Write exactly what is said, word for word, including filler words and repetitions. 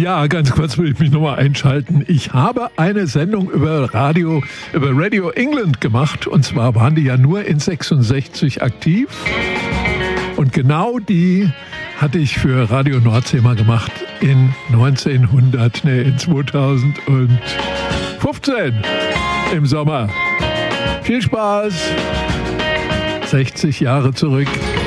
Ja, ganz kurz will ich mich nochmal einschalten. Ich habe eine Sendung über Radio, über Radio England gemacht. Und zwar waren die ja nur in sechsundsechzig aktiv. Und genau die hatte ich für Radio Nordsee mal gemacht in neunzehnhundert, nee, in zweitausendfünfzehn im Sommer. Viel Spaß! sechzig Jahre zurück.